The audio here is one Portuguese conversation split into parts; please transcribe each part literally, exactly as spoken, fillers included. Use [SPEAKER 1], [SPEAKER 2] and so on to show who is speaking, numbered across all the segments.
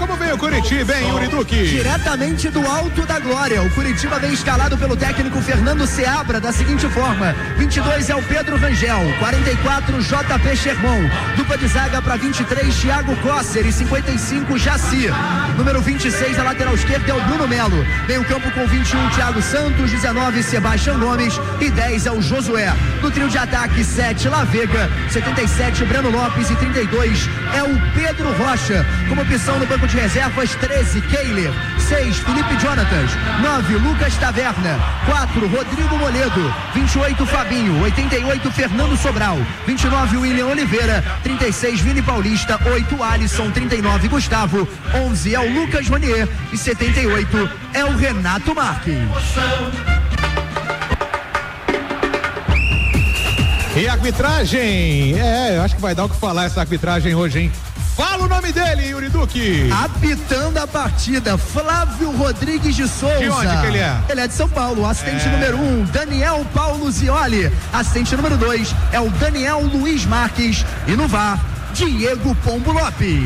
[SPEAKER 1] como vem o Curitiba, hein, Yuri Duque?
[SPEAKER 2] Diretamente do Alto da Glória, o Curitiba vem escalado pelo técnico Fernando Seabra da seguinte forma: vinte e dois é o Pedro Rangel, quarenta e quatro J P Sherman, dupla de zaga para vinte e três Thiago Cosser e cinquenta e cinco Jaci. Número vinte e seis, a lateral esquerda é o Bruno Melo. Meio campo com vinte e um Thiago Santos, dezenove Sebastião Gomes e dez é o Josué. No trio de ataque, sete La Vega, setenta e sete Breno Lopes e trinta e dois é o Pedro Rocha. Como opção no banco de reservas, treze Keiler, seis Felipe Jonatas, nove Lucas Taverna, quatro Rodrigo Moledo, vinte e oito Fabinho, oitenta e oito Fernando Sobral, vinte e nove William Oliveira, trinta e seis Vini Paulista, oito Alisson, trinta e nove Gustavo, onze é o Lucas Ronier e setenta e oito é o Renato Marques.
[SPEAKER 1] E a arbitragem? É, eu acho que vai dar o que falar essa arbitragem hoje, hein? Fala o nome dele, Yuri Duque.
[SPEAKER 2] Apitando a partida, Flávio Rodrigues de Souza.
[SPEAKER 1] De onde que ele é?
[SPEAKER 2] Ele é de São Paulo. Assistente
[SPEAKER 1] é.
[SPEAKER 2] número um, Daniel Paulo Zioli. Assistente número dois é o Daniel Luiz Marques. E no V A R, Diego Pombo Lopes.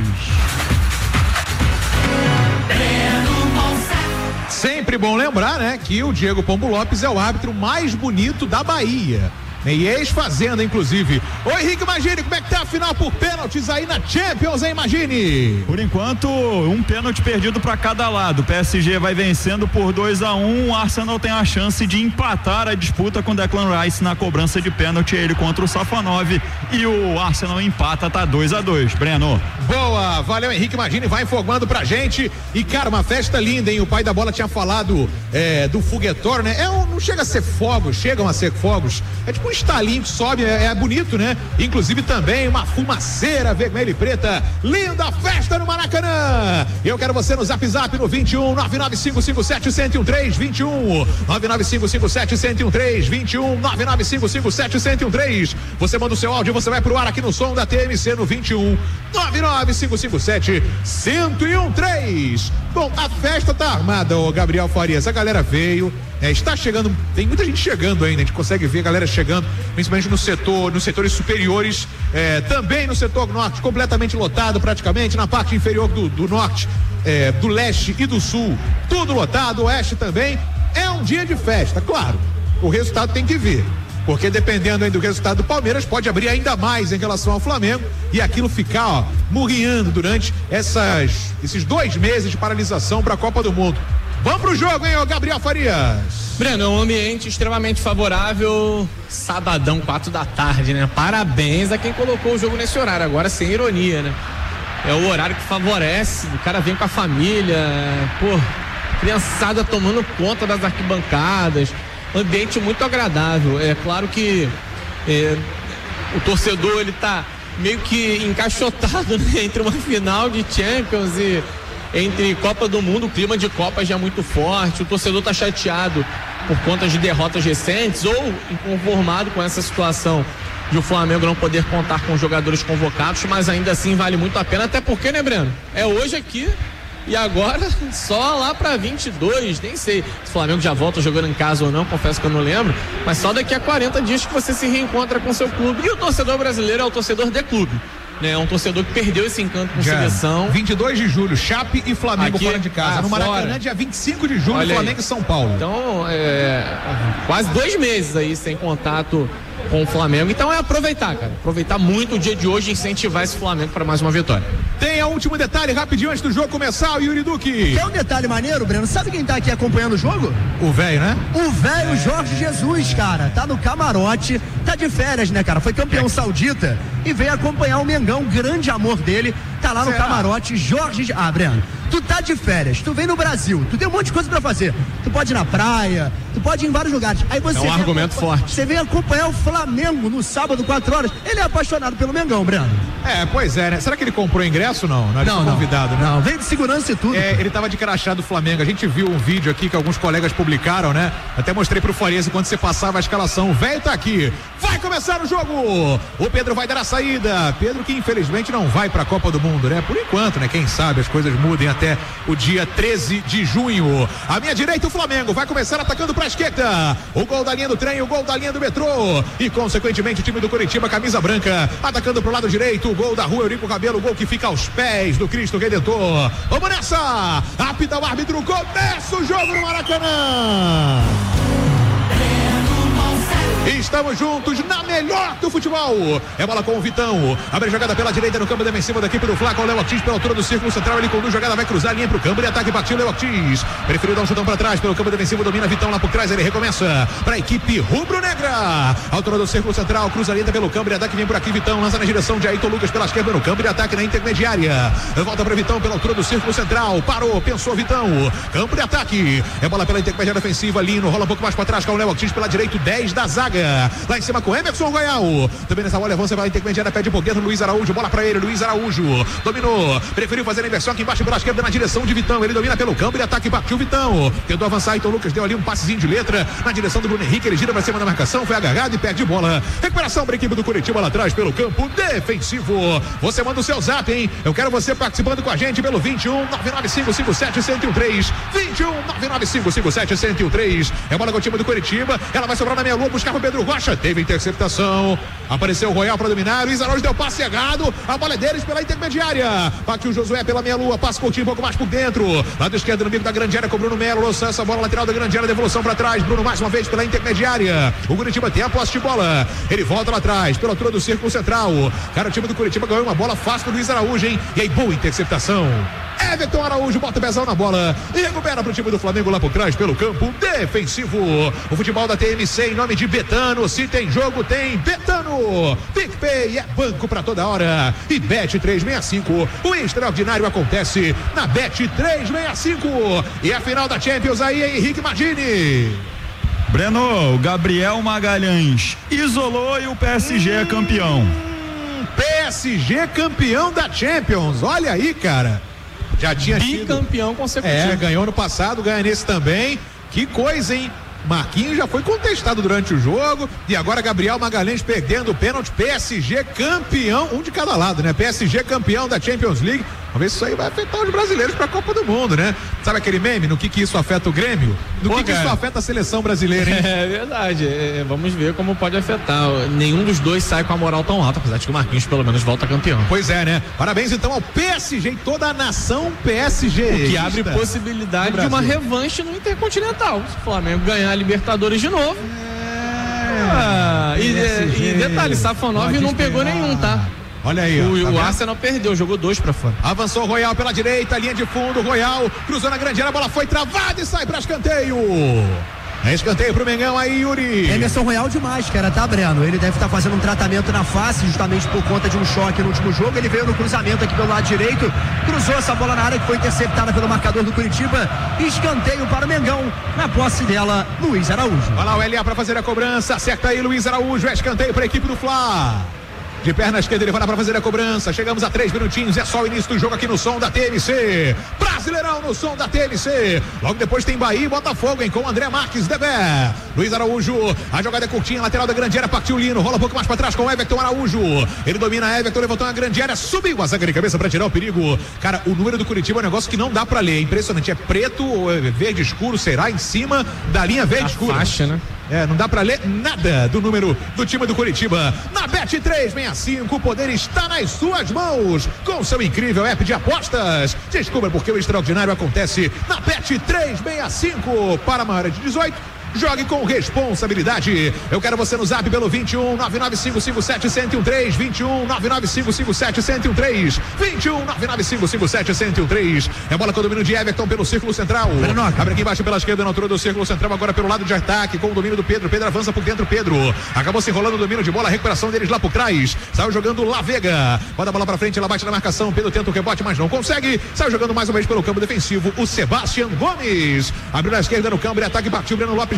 [SPEAKER 1] Sempre bom lembrar, né, que o Diego Pombo Lopes é o árbitro mais bonito da Bahia. E ex-fazenda, inclusive. Ô Henrique Magini, como é que tá a final por pênaltis aí na Champions, hein, Magini?
[SPEAKER 3] Por enquanto, um pênalti perdido para cada lado. O P S G vai vencendo por dois a um. O Arsenal tem a chance de empatar a disputa com o Declan Rice na cobrança de pênalti, ele contra o Safanov, e o Arsenal empata, tá dois a dois. Breno.
[SPEAKER 1] Boa, valeu Henrique Magini, vai informando pra gente. E cara, uma festa linda, hein? O pai da bola tinha falado é, do foguetório, né? É um, não chega a ser fogos, chegam a ser fogos. É tipo um estalinho que sobe, é, é bonito, né? Inclusive também uma fumaceira vermelha e preta. Linda festa no Maracanã. Eu quero você no Zap Zap no vinte e um, nove nove cinco cinco sete, um zero um três, vinte e um, nove nove cinco cinco sete, um zero um três, vinte e um, nove nove cinco cinco sete, um zero um três. Você manda o seu áudio, você vai pro ar aqui no som da T M C no vinte e um, nove nove cinco cinco sete, um zero um três. Bom, a festa tá armada, ô Gabriel Farias. A galera veio, é, está chegando, tem muita gente chegando ainda, a gente consegue ver a galera chegando, principalmente no setor, nos setores superiores, é, também no setor norte, completamente lotado praticamente, na parte inferior do, do norte, é, do leste e do sul, tudo lotado, oeste também. É um dia de festa, claro, o resultado tem que vir, porque dependendo aí do resultado do Palmeiras, pode abrir ainda mais em relação ao Flamengo e aquilo ficar, ó, murrinhando durante essas, esses dois meses de paralisação para a Copa do Mundo. Vamos pro jogo, hein, ô Gabriel Farias?
[SPEAKER 4] Breno, é um ambiente extremamente favorável, sabadão, quatro da tarde, né? Parabéns a quem colocou o jogo nesse horário, agora sem ironia, né? É o horário que favorece, o cara vem com a família, pô, criançada tomando conta das arquibancadas, ambiente muito agradável. É claro que é, o torcedor, ele tá meio que encaixotado, né, entre uma final de Champions e entre Copa do Mundo. O clima de Copa já é muito forte, o torcedor tá chateado por conta de derrotas recentes ou inconformado com essa situação de o Flamengo não poder contar com jogadores convocados, mas ainda assim vale muito a pena, até porque, né, Breno, é hoje aqui e agora só lá pra vinte e dois, nem sei se o Flamengo já volta jogando em casa ou não, confesso que eu não lembro, mas só daqui a quarenta dias que você se reencontra com seu clube. E o torcedor brasileiro é o torcedor de clube, né? É um torcedor que perdeu esse encanto com
[SPEAKER 1] já,
[SPEAKER 4] seleção.
[SPEAKER 1] vinte e dois de julho, Chape e Flamengo
[SPEAKER 4] aqui,
[SPEAKER 1] fora de casa. Ah, no Maracanã,
[SPEAKER 4] fora.
[SPEAKER 1] dia vinte e cinco de julho, Flamengo e São Paulo.
[SPEAKER 4] Então, é, quase dois meses aí sem contato com o Flamengo. Então é aproveitar, cara. Aproveitar muito o dia de hoje e incentivar esse Flamengo para mais uma vitória.
[SPEAKER 1] Tem a último detalhe, rapidinho, antes do jogo começar, o Yuri Duque.
[SPEAKER 2] Tem um detalhe maneiro, Breno. Sabe quem tá aqui acompanhando o jogo?
[SPEAKER 1] O velho, né?
[SPEAKER 2] O velho é. Jorge Jesus, cara. Tá no camarote, tá de férias, né, cara? Foi campeão é. saudita e veio acompanhar o Mengão, grande amor dele. Tá lá no Será? camarote, Jorge... Ah, Breno, tu tá de férias, tu vem no Brasil, tu tem um monte de coisa pra fazer. Tu pode ir na praia, tu pode ir em vários lugares. Aí você
[SPEAKER 4] é um argumento forte.
[SPEAKER 2] Você vem acompanhar o Flamengo no sábado, quatro horas. Ele é apaixonado pelo Mengão, Breno.
[SPEAKER 1] É, pois é, né? Será que ele comprou ingresso, não? Não, ele
[SPEAKER 2] não,
[SPEAKER 1] foi convidado,
[SPEAKER 2] não.
[SPEAKER 1] né?
[SPEAKER 2] Não, vem de segurança e tudo.
[SPEAKER 1] É, ele tava de crachá do Flamengo. A gente viu um vídeo aqui que alguns colegas publicaram, né? Até mostrei pro Farias enquanto você passava a escalação. O velho tá aqui. Vai começar o jogo! O Pedro vai dar a saída. Pedro que infelizmente não vai pra Copa do Mundo. mundo, né? Por enquanto, né? Quem sabe as coisas mudem até o dia treze de junho. À minha direita, o Flamengo vai começar atacando pra esquerda. O gol da linha do trem, o gol da linha do metrô. E, consequentemente, o time do Coritiba, camisa branca, atacando pro lado direito. O gol da rua Eurico Cabelo, o gol que fica aos pés do Cristo Redentor. Vamos nessa! Apita o árbitro, começa o jogo no Maracanã! Estamos juntos na melhor do futebol. É bola com o Vitão. Abre a jogada pela direita no campo defensivo da equipe do Fla com o Léo Ortiz pela altura do círculo central. Ele conduz, jogada vai cruzar, linha pro campo de ataque, partiu Léo Ortiz. Preferiu dar um chutão para trás pelo campo defensivo, domina Vitão lá por trás. Ele recomeça para a equipe rubro-negra. Altura do círculo central, cruza a linha pelo campo de ataque, vem por aqui Vitão, lança na direção de Ayrton Lucas pela esquerda no campo de ataque na intermediária. Volta para Vitão pela altura do círculo central. Parou, pensou Vitão. Campo de ataque. É bola pela intermediária ofensiva, Lino rola um pouco mais para trás com o Léo Ortiz pela direita, dez da zaga. Lá em cima com Emerson Royal. Também nessa bola avança pela intermediária, pede por dentro Luiz Araújo, bola pra ele, Luiz Araújo dominou, preferiu fazer a inversão aqui embaixo pela esquerda na direção de Vitão. Ele domina pelo campo, ele ataque, partiu Vitão, tentou avançar, então Lucas deu ali um passezinho de letra na direção do Bruno Henrique, ele gira pra cima da marcação, foi agarrado e perde bola. Recuperação para a equipe do Coritiba lá atrás pelo campo defensivo. Você manda o seu zap, hein? Eu quero você participando com a gente pelo vinte e um, nove nove cinco cinco sete, um zero um três, vinte e um, nove nove cinco cinco sete, um zero um três. É bola com o time do Coritiba, ela vai sobrar na meia lua, buscar pro Pedro Rocha, teve interceptação, apareceu o Royal para dominar, Luiz Araújo deu passe errado, a bola é deles pela intermediária, partiu o Josué pela meia lua, passa Coutinho um pouco mais por dentro, lado esquerdo no bico da grande área com Bruno Melo, lança essa bola lateral da grande área, devolução para trás, Bruno mais uma vez pela intermediária, o Curitiba tem a posse de bola, ele volta lá atrás, pela altura do círculo central, cara, o time do Curitiba ganhou uma bola fácil do Luiz Araújo, hein, e aí boa interceptação. Everton Araújo bota o pezão na bola e recupera pro time do Flamengo lá por trás pelo campo defensivo. O futebol da T M C em nome de Betano, se tem jogo tem Betano. PicPay é banco pra toda hora e Bet trezentos e sessenta e cinco, o extraordinário acontece na Bet trezentos e sessenta e cinco e a final da Champions aí, Henrique Magini.
[SPEAKER 3] Breno, o Gabriel Magalhães isolou e o P S G hum, é campeão.
[SPEAKER 1] P S G campeão da Champions, olha aí, cara. Já tinha sido
[SPEAKER 4] bicampeão consecutivo.
[SPEAKER 1] É, ganhou no passado, ganha nesse também. Que coisa, hein? Marquinhos já foi contestado durante o jogo e agora Gabriel Magalhães perdendo o pênalti. P S G campeão, um de cada lado, né? P S G campeão da Champions League. Vamos ver se isso aí vai afetar os brasileiros para a Copa do Mundo, né? Sabe aquele meme? No que que isso afeta o Grêmio? No Pô, que, que isso afeta a seleção brasileira, hein?
[SPEAKER 4] É verdade. É, vamos ver como pode afetar. Nenhum dos dois sai com a moral tão alta, apesar de que o Marquinhos pelo menos volta campeão.
[SPEAKER 1] Pois é, né? Parabéns então ao P S G e toda a nação P S G.
[SPEAKER 4] O que abre possibilidade de uma revanche no Intercontinental. Se o Flamengo ganhar a Libertadores de novo. É... Ah, e, e detalhe, Safanov não pegou nenhum, tá?
[SPEAKER 1] Olha aí,
[SPEAKER 4] o,
[SPEAKER 1] ó,
[SPEAKER 4] tá o
[SPEAKER 1] vendo?
[SPEAKER 4] Arsenal perdeu, jogou dois pra fora.
[SPEAKER 1] Avançou o Royal pela direita, linha de fundo, Royal cruzou na grande área, a bola foi travada e sai pra escanteio. É escanteio pro Mengão aí, Yuri.
[SPEAKER 2] Emerson Royal de máscara, tá, Breno? Ele deve estar tá fazendo um tratamento na face, justamente por conta de um choque no último jogo. Ele veio no cruzamento aqui pelo lado direito, cruzou essa bola na área que foi interceptada pelo marcador do Curitiba. Escanteio para o Mengão, na posse dela, Luiz Araújo.
[SPEAKER 1] Olha lá o L A para fazer a cobrança, acerta aí Luiz Araújo, é escanteio para a equipe do Fla. De perna esquerda ele vai lá para fazer a cobrança. Chegamos a três minutinhos, é só o início do jogo aqui no som da T M C. Brasileirão no som da T M C. Logo depois tem Bahia e Botafogo, hein, com André Marques, Debé. Luiz Araújo, a jogada é curtinha, lateral da grande área, partiu Lino, rola um pouco mais para trás com Everton Araújo. Ele domina Everton, levantou na grande área, subiu a zaga de cabeça para tirar o perigo. Cara, o número do Curitiba é um negócio que não dá para ler, é impressionante. É preto ou é verde escuro, será, em cima da linha verde escura.
[SPEAKER 4] Faixa, né?
[SPEAKER 1] É, não dá pra ler nada do número do time do Curitiba. Na Bet trezentos e sessenta e cinco, o poder está nas suas mãos. Com seu incrível app de apostas. Descubra porque o extraordinário acontece na Bet trezentos e sessenta e cinco. Para maiores de dezoito, jogue com responsabilidade. Eu quero você no zap pelo vinte e um, nove nove cinco cinco sete, um zero um três, vinte e um, nove nove cinco cinco sete, um zero um três, vinte e um, nove nove cinco cinco sete, um zero um três. É bola com o domínio de Everton pelo círculo central. Abre aqui embaixo pela esquerda na altura do círculo central, agora pelo lado de ataque com o domínio do Pedro. Pedro avança por dentro, Pedro acabou se enrolando o domínio de bola, a recuperação deles lá por trás. Saiu jogando La Vega, bota a bola pra frente, ela bate na marcação, Pedro tenta o rebote, mas não consegue. Saiu jogando mais uma vez pelo campo defensivo, o Sebastião Gomes. Abriu na esquerda no campo de ataque, partiu Breno Lopes,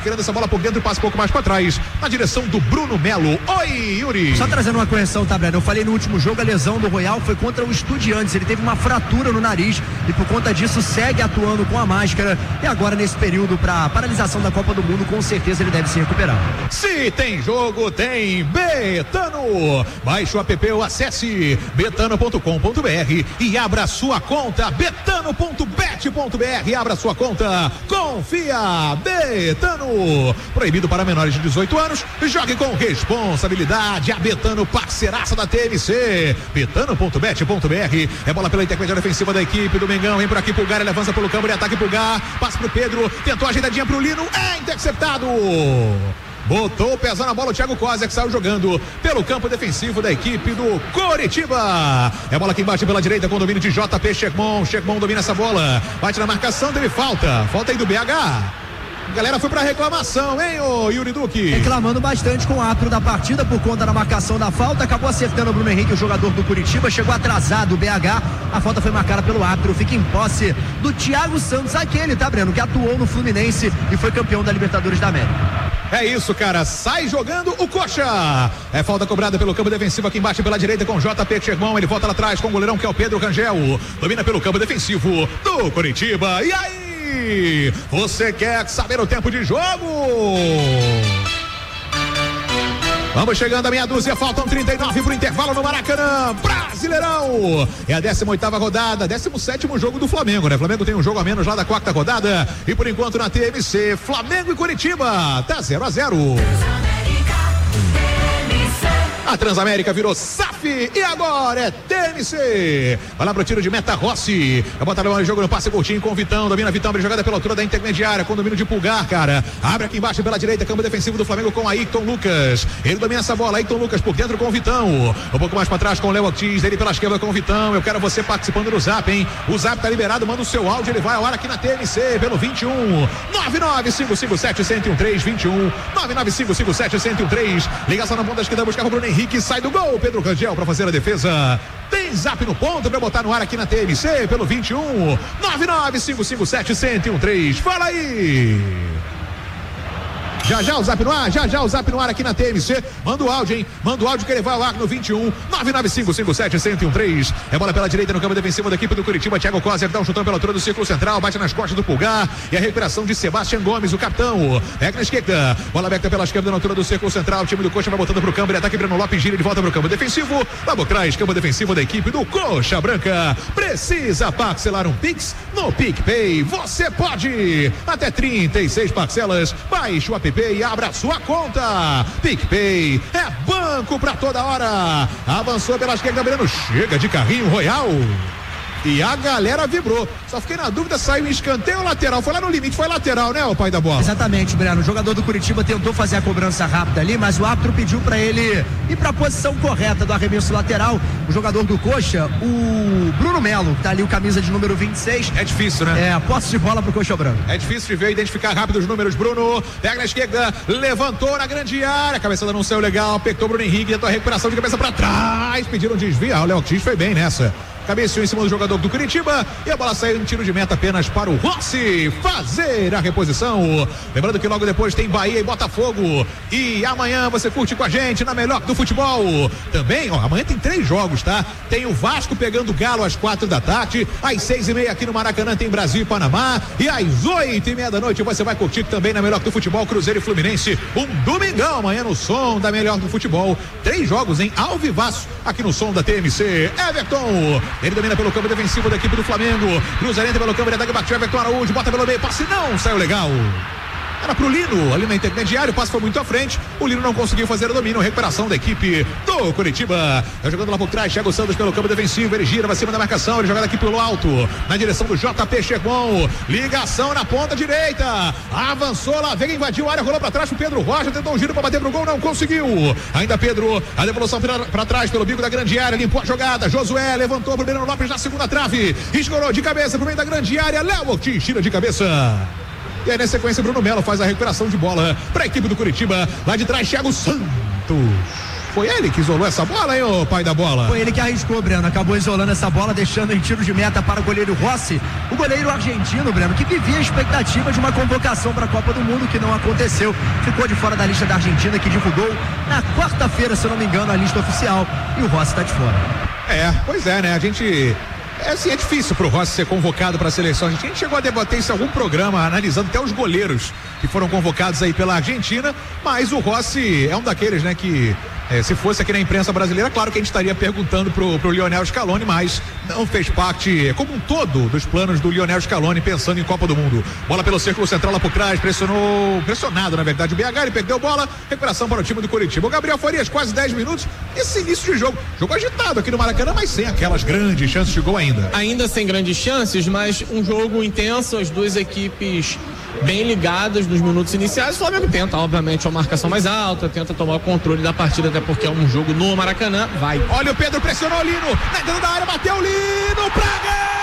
[SPEAKER 1] querendo essa bola por dentro, passa um pouco mais para trás, na direção do Bruno Melo. Oi, Yuri.
[SPEAKER 2] Só trazendo uma correção, tá, Breno? Eu falei no último jogo, a lesão do Royal foi contra o Estudiantes. Ele teve uma fratura no nariz e por conta disso segue atuando com a máscara. E agora, nesse período para paralisação da Copa do Mundo, com certeza ele deve se recuperar.
[SPEAKER 1] Se tem jogo, tem Betano. Baixe o app ou acesse betano ponto com ponto br e abra sua conta. betano ponto bet ponto br. Abra sua conta. Confia. Betano. Proibido para menores de dezoito anos. Jogue com responsabilidade. A Betano, parceiraça da T M C. betano ponto bet ponto br. É bola pela intermediária ofensiva da equipe do Mengão. Vem por aqui Pulgar, ele avança pelo campo de ataque. Pulgar, passa pro Pedro, tentou a ajeitadinha pro Lino, é interceptado. Botou o pezão na bola o Thiago Kozak, saiu jogando pelo campo defensivo da equipe do Coritiba. É bola aqui embaixo pela direita com o domínio de J P Chegmon. Chegmon domina essa bola, bate na marcação, teve falta. Falta aí do B H. A galera foi pra reclamação, hein, ô Yuri Duque?
[SPEAKER 2] Reclamando bastante com o árbitro da partida por conta da marcação da falta. Acabou acertando o Bruno Henrique, o jogador do Curitiba. Chegou atrasado o B H. A falta foi marcada pelo árbitro. Fica em posse do Thiago Santos, aquele, tá, Breno? Que atuou no Fluminense e foi campeão da Libertadores da América.
[SPEAKER 1] É isso, cara. Sai jogando o Coxa. É falta cobrada pelo campo defensivo aqui embaixo pela direita com J P Chegmon. Ele volta lá atrás com o goleirão que é o Pedro Rangel. Domina pelo campo defensivo do Coritiba. E aí? Você quer saber o tempo de jogo? Vamos chegando a meia dúzia, faltam trinta e nove pro intervalo no Maracanã, Brasileirão. É a décima oitava rodada, décimo sétimo jogo do Flamengo, né? Flamengo tem um jogo a menos lá da quarta rodada e por enquanto na T M C, Flamengo e Curitiba, tá zero a zero. A Transamérica virou S A F e agora é T M C. Vai lá pro tiro de meta Rossi. Vai botar o jogo no passe curtinho com o Vitão. Domina Vitão, abre jogada pela altura da intermediária com domínio de Pulgar, cara. Abre aqui embaixo pela direita, campo defensivo do Flamengo com Ayrton Lucas. Ele domina essa bola, Ayrton Lucas por dentro com o Vitão. Um pouco mais pra trás com o Léo Ortiz, ele pela esquerda com o Vitão. Eu quero você participando do Zap, hein? O Zap tá liberado, manda o seu áudio, ele vai a hora aqui na T M C pelo vinte e um nove nove cinco cinco sete um zero um três vinte e um nove nove cinco cinco sete um zero um três. Ligação na ponta esquerda, buscava o Bruno Henrique, sai do gol. Pedro Rangel para fazer a defesa. Tem Zap no ponto para botar no ar aqui na T M C pelo vinte e um nove nove cinco cinco sete um zero um três. Fala aí. Já já o Zap no ar, já já o Zap no ar aqui na T M C. Manda o áudio, hein? Manda o áudio que ele vai ao ar no vinte e um nove nove cinco cinco sete um zero um três. É bola pela direita no campo defensivo da equipe do Curitiba. Thiago Kozak dá um chutão pela altura do círculo central, bate nas costas do Pulgar e a recuperação de Sebastião Gomes, o capitão. Pega na esquerda, bola aberta pela esquerda na altura do círculo central. O time do Coxa vai botando pro campo de ataque. Breno Lopes gira de volta pro campo defensivo. Lá por trás, campo defensivo da equipe do Coxa Branca. Precisa parcelar um Pix no PicPay? Você pode! Até trinta e seis parcelas. Baixe o app e abra a sua conta. PicPay é banco pra toda hora. Avançou pela esquerda, Breno chega de carrinho Royal. E a galera vibrou. Só fiquei na dúvida, saiu em escanteio ou lateral? Foi lá no limite, foi lateral, né, o pai da bola?
[SPEAKER 2] Exatamente, Breno. O jogador do Curitiba tentou fazer a cobrança rápida ali, mas o árbitro pediu pra ele ir pra posição correta do arremesso lateral. O jogador do Coxa, o Bruno Melo, que tá ali o camisa de número vinte e seis.
[SPEAKER 1] É difícil, né?
[SPEAKER 2] É, posse de bola pro Coxa Branco.
[SPEAKER 1] É difícil de ver, identificar rápido os números. Bruno, pega na esquerda, levantou na grande área, a cabeçada não saiu legal, apertou o Bruno Henrique, tentou a recuperação de cabeça pra trás, pediram desvio. O Léo Ortiz foi bem nessa. Cabeceou em cima do jogador do Curitiba e a bola saiu em tiro de meta apenas para o Rossi fazer a reposição. Lembrando que logo depois tem Bahia e Botafogo. E amanhã você curte com a gente na melhor do futebol. Também, ó, amanhã tem três jogos, tá? Tem o Vasco pegando o Galo às quatro da tarde. Às seis e meia aqui no Maracanã tem Brasil e Panamá. E às oito e meia da noite você vai curtir também na melhor do futebol Cruzeiro e Fluminense. Um domingão amanhã no som da melhor do futebol. Três jogos em ao vivaço aqui no som da T M C. Everton. Ele domina pelo campo defensivo da equipe do Flamengo. Cruzamento pelo campo de ataque, bateu Everton Araújo, bota pelo meio, passe não, saiu legal. Era pro Lino, ali na intermediária, o passe foi muito à frente, o Lino não conseguiu fazer o domínio, recuperação da equipe do Curitiba. Tá jogando lá por trás, Thiago Santos pelo campo defensivo, ele gira, vai cima da marcação, ele joga daqui pelo alto, na direção do J P Chegmon, ligação na ponta direita, avançou lá, veio, invadiu a área, rolou pra trás pro Pedro Rocha, tentou um giro pra bater pro gol, não conseguiu. Ainda Pedro, a devolução pra, pra trás pelo bico da grande área, limpou a jogada, Josué levantou pro Breno Lopes na segunda trave, escorou de cabeça pro meio da grande área, Léo Ortiz tira de cabeça. E aí, na sequência, Bruno Melo faz a recuperação de bola para a equipe do Curitiba. Lá de trás, Thiago Santos. foi ele que isolou essa bola, hein, ô pai da bola?
[SPEAKER 2] Foi ele que arriscou, Breno, acabou isolando essa bola, deixando em tiro de meta para o goleiro Rossi, o goleiro argentino, Breno, que vivia a expectativa de uma convocação para a Copa do Mundo, que não aconteceu, ficou de fora da lista da Argentina, que divulgou na quarta-feira, se eu não me engano, a lista oficial, e o Rossi está de fora.
[SPEAKER 1] É, pois é, né, a gente... É assim, é difícil pro Rossi ser convocado para a seleção. A gente chegou a debater isso em algum programa, analisando até os goleiros que foram convocados aí pela Argentina, mas o Rossi é um daqueles, né, que é, se fosse aqui na imprensa brasileira, claro que a gente estaria perguntando pro, pro Lionel Scaloni, mas não fez parte, como um todo, dos planos do Lionel Scaloni pensando em Copa do Mundo. Bola pelo círculo central lá por trás, pressionou, pressionado na verdade o B H, ele perdeu bola, recuperação para o time do Coritiba. O Gabriel Farias, quase dez minutos, esse início de jogo, jogo agitado aqui no Maracanã, mas sem aquelas grandes chances de gol ainda.
[SPEAKER 4] Ainda sem grandes chances, mas um jogo intenso, as duas equipes bem ligadas nos minutos iniciais. O Flamengo tenta, obviamente, uma marcação mais alta, tenta tomar o controle da partida, até porque é um jogo no Maracanã. Vai.
[SPEAKER 1] Olha o Pedro, pressionou o Lino, na entrada da área, bateu o Lino pra gol!